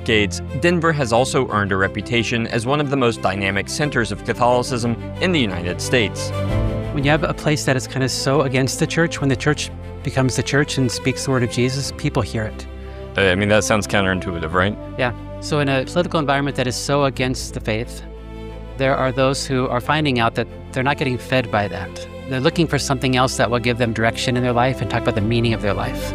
decades, Denver has also earned a reputation as one of the most dynamic centers of Catholicism in the United States. When you have a place that is kind of so against the church, when the church becomes the church and speaks the word of Jesus, people hear it. I mean, that sounds counterintuitive, right? Yeah. So in a political environment that is so against the faith, there are those who are finding out that they're not getting fed by that. They're looking for something else that will give them direction in their life and talk about the meaning of their life.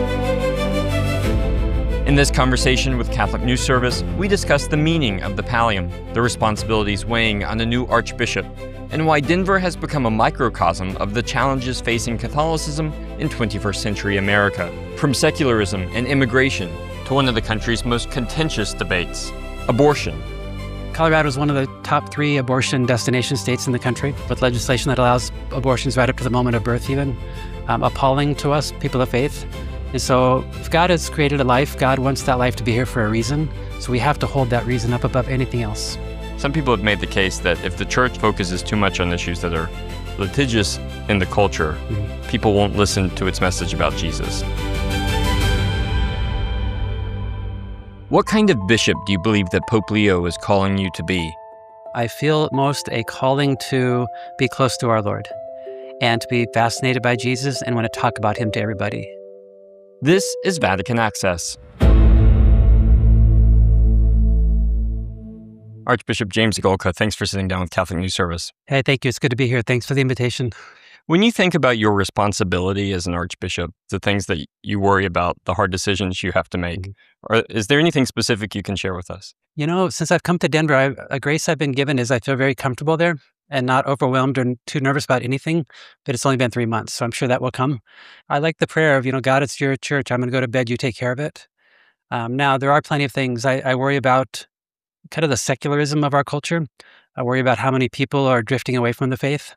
In this conversation with Catholic News Service, we discuss the meaning of the pallium, the responsibilities weighing on a new archbishop, and why Denver has become a microcosm of the challenges facing Catholicism in 21st century America, from secularism and immigration to one of the country's most contentious debates, abortion. Colorado is one of the top 3 abortion destination states in the country, with legislation that allows abortions right up to the moment of birth even. Appalling to us, people of faith. And so if God has created a life, God wants that life to be here for a reason. So we have to hold that reason up above anything else. Some people have made the case that if the church focuses too much on issues that are litigious in the culture, people won't listen to its message about Jesus. What kind of bishop do you believe that Pope Leo is calling you to be? I feel most a calling to be close to our Lord and to be fascinated by Jesus and want to talk about him to everybody. This is Vatican Access. Archbishop James Igulka, thanks for sitting down with Catholic News Service. Hey, thank you. It's good to be here. Thanks for the invitation. When you think about your responsibility as an archbishop, the things that you worry about, the hard decisions you have to make, is there anything specific you can share with us? You know, since I've come to Denver, a grace I've been given is I feel very comfortable there and not overwhelmed or too nervous about anything, but it's only been 3 months, so I'm sure that will come. I like the prayer of, God, it's your church. I'm going to go to bed. You take care of it. Now, there are plenty of things I worry about, kind of the secularism of our culture. I worry about how many people are drifting away from the faith.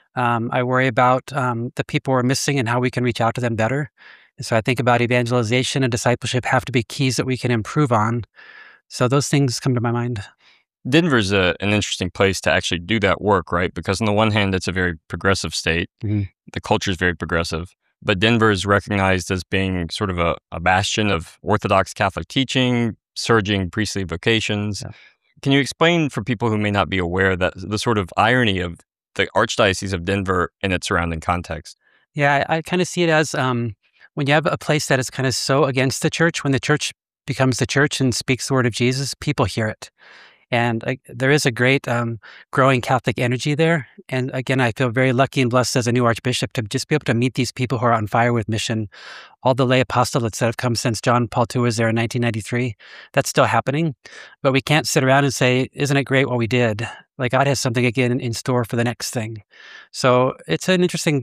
I worry about the people we're missing and how we can reach out to them better. And so I think about evangelization and discipleship have to be keys that we can improve on. So those things come to my mind. Denver's an interesting place to actually do that work, right? Because on the one hand, it's a very progressive state. The culture is very progressive. But Denver is recognized as being sort of a bastion of Orthodox Catholic teaching, surging priestly vocations. Yeah. Can you explain for people who may not be aware that the sort of irony of the Archdiocese of Denver and its surrounding context? Yeah, I kind of see it as when you have a place that is kind of so against the church, when the church becomes the church and speaks the word of Jesus, people hear it. And there is a great growing Catholic energy there. And again, I feel very lucky and blessed as a new archbishop to just be able to meet these people who are on fire with mission. All the lay apostolates that have come since John Paul II was there in 1993, that's still happening. But we can't sit around and say, isn't it great what we did? Like God has something again in store for the next thing. So it's an interesting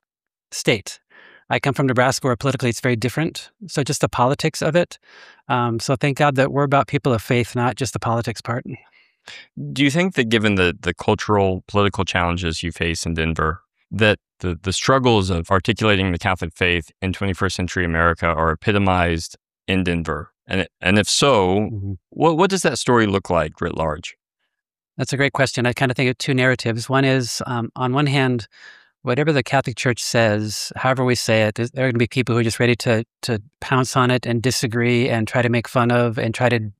state. I come from Nebraska where politically it's very different. So just the politics of it. So thank God that we're about people of faith, not just the politics part. Do you think that given the cultural, political challenges you face in Denver, that the struggles of articulating the Catholic faith in 21st century America are epitomized in Denver? And if so, what does that story look like writ large? That's a great question. I kind of think of 2 narratives. One is, on one hand, whatever the Catholic Church says, however we say it, there are going to be people who are just ready to pounce on it and disagree and try to make fun of and try to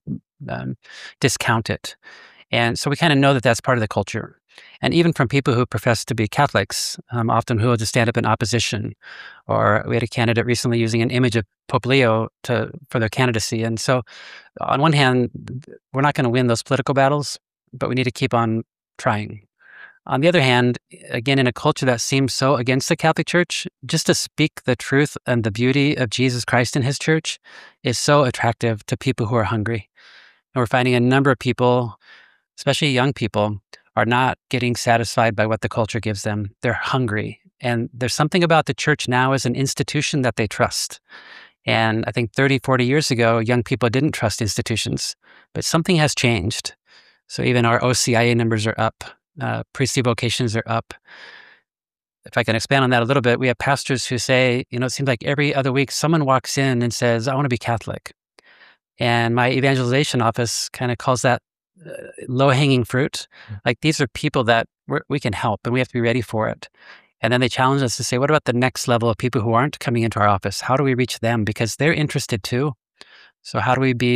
discount it. And so we kind of know that that's part of the culture. And even from people who profess to be Catholics, often who will just stand up in opposition. Or we had a candidate recently using an image of Pope Leo for their candidacy. And so on one hand, we're not going to win those political battles, but we need to keep on trying. On the other hand, again, in a culture that seems so against the Catholic Church, just to speak the truth and the beauty of Jesus Christ in his church is so attractive to people who are hungry. And we're finding a number of people, especially young people, are not getting satisfied by what the culture gives them. They're hungry. And there's something about the church now as an institution that they trust. And I think 30, 40 years ago, young people didn't trust institutions, but something has changed. So even our OCIA numbers are up. Priestly vocations are up. If I can expand on that a little bit, we have pastors who say, it seems like every other week someone walks in and says, I want to be Catholic. And my evangelization office kind of calls that low-hanging fruit. Like these are people that we can help and we have to be ready for it. And then they challenge us to say, what about the next level of people who aren't coming into our office? How do we reach them? Because they're interested too. So how do we be